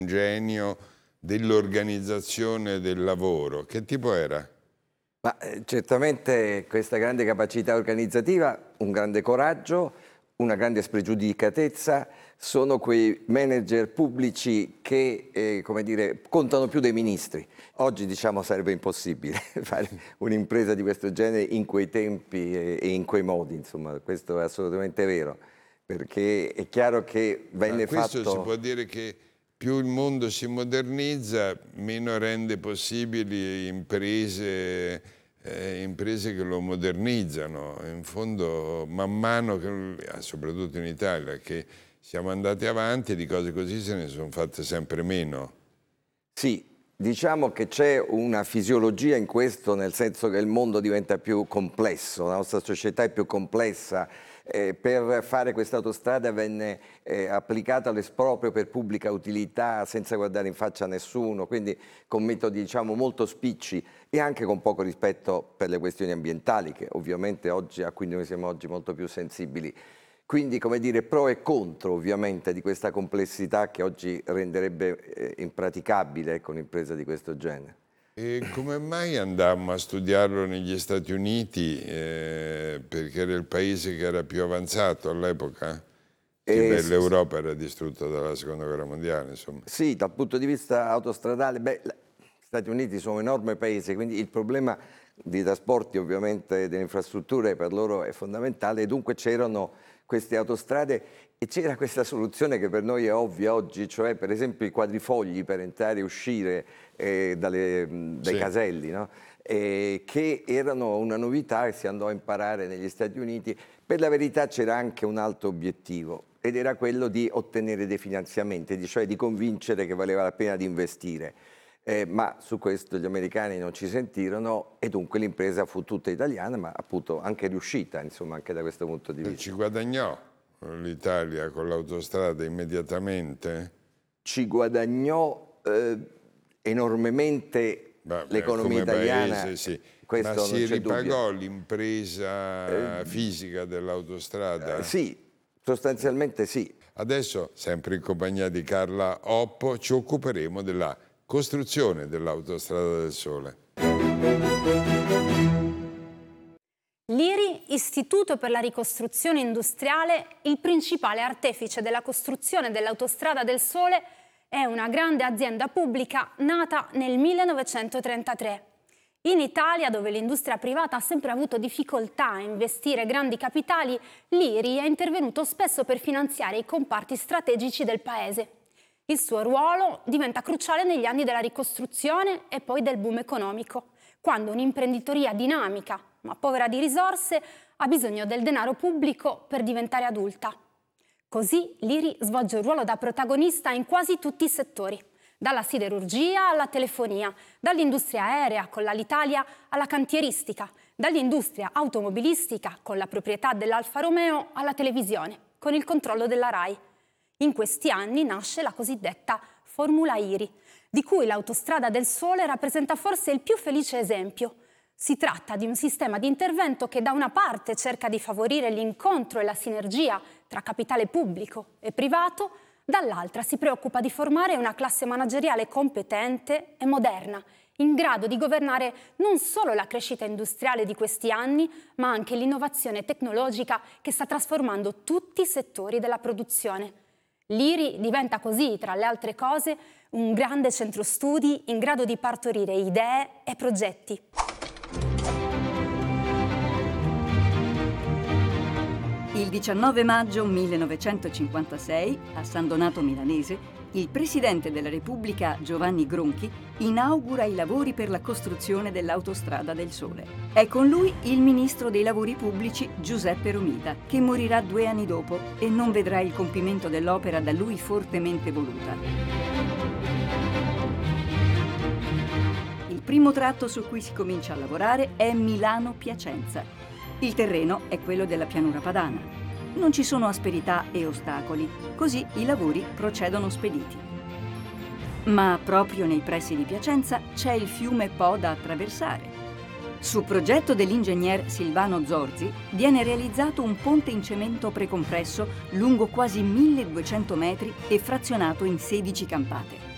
un genio dell'organizzazione del lavoro. Che tipo era? Ma certamente questa grande capacità organizzativa, un grande coraggio, una grande spregiudicatezza, sono quei manager pubblici che, come dire, contano più dei ministri. Oggi, diciamo, sarebbe impossibile fare un'impresa di questo genere in quei tempi e in quei modi, insomma, questo è assolutamente vero, perché è chiaro che venne questo fatto... si può dire che più il mondo si modernizza, meno rende possibili imprese che lo modernizzano. In fondo, man mano, soprattutto in Italia, che siamo andati avanti, di cose così se ne sono fatte sempre meno. Sì, diciamo che c'è una fisiologia in questo, nel senso che il mondo diventa più complesso, la nostra società è più complessa. Per fare questa autostrada venne applicata l'esproprio per pubblica utilità senza guardare in faccia a nessuno, quindi con metodi, diciamo, molto spicci e anche con poco rispetto per le questioni ambientali, che ovviamente oggi, a cui noi siamo oggi molto più sensibili. Quindi, come dire, pro e contro ovviamente di questa complessità che oggi renderebbe impraticabile, ecco, un'impresa di questo genere. E come mai andammo a studiarlo negli Stati Uniti? Perché era il paese che era più avanzato all'epoca? Che l'Europa era distrutta dalla Seconda Guerra Mondiale, insomma. Sì, dal punto di vista autostradale, gli Stati Uniti sono un enorme paese, quindi il problema di trasporti, ovviamente, delle infrastrutture per loro è fondamentale, e dunque c'erano queste autostrade e c'era questa soluzione che per noi è ovvia oggi, cioè per esempio i quadrifogli per entrare e uscire dai caselli, no? Che erano una novità che si andò a imparare negli Stati Uniti. Per la verità c'era anche un altro obiettivo, ed era quello di ottenere dei finanziamenti, cioè di convincere che valeva la pena di investire. Ma su questo gli americani non ci sentirono e dunque l'impresa fu tutta italiana, ma appunto anche riuscita, insomma, anche da questo punto di vista. Ci guadagnò l'Italia con l'autostrada immediatamente? Ci guadagnò enormemente l'economia italiana. Paese, sì. Questo ma si ripagò dubbio. L'impresa fisica dell'autostrada? Sì, sostanzialmente sì. Adesso, sempre in compagnia di Carla Oppo, ci occuperemo della costruzione dell'Autostrada del Sole. L'IRI, Istituto per la ricostruzione industriale, il principale artefice della costruzione dell'Autostrada del Sole, è una grande azienda pubblica nata nel 1933. In Italia, dove l'industria privata ha sempre avuto difficoltà a investire grandi capitali, l'IRI è intervenuto spesso per finanziare i comparti strategici del Paese. Il suo ruolo diventa cruciale negli anni della ricostruzione e poi del boom economico, quando un'imprenditoria dinamica, ma povera di risorse, ha bisogno del denaro pubblico per diventare adulta. Così l'IRI svolge un ruolo da protagonista in quasi tutti i settori, dalla siderurgia alla telefonia, dall'industria aerea con l'Alitalia alla cantieristica, dall'industria automobilistica con la proprietà dell'Alfa Romeo alla televisione, con il controllo della RAI. In questi anni nasce la cosiddetta Formula IRI, di cui l'Autostrada del Sole rappresenta forse il più felice esempio. Si tratta di un sistema di intervento che da una parte cerca di favorire l'incontro e la sinergia tra capitale pubblico e privato, dall'altra si preoccupa di formare una classe manageriale competente e moderna, in grado di governare non solo la crescita industriale di questi anni, ma anche l'innovazione tecnologica che sta trasformando tutti i settori della produzione. L'IRI diventa così, tra le altre cose, un grande centro studi in grado di partorire idee e progetti. Il 19 maggio 1956, a San Donato Milanese, il Presidente della Repubblica Giovanni Gronchi inaugura i lavori per la costruzione dell'Autostrada del Sole. È con lui il Ministro dei Lavori Pubblici Giuseppe Romita, che morirà 2 anni dopo e non vedrà il compimento dell'opera da lui fortemente voluta. Il primo tratto su cui si comincia a lavorare è Milano-Piacenza. Il terreno è quello della pianura padana. Non ci sono asperità e ostacoli, così i lavori procedono spediti. Ma proprio nei pressi di Piacenza c'è il fiume Po da attraversare. Su progetto dell'ingegner Silvano Zorzi viene realizzato un ponte in cemento precompresso lungo quasi 1200 metri e frazionato in 16 campate.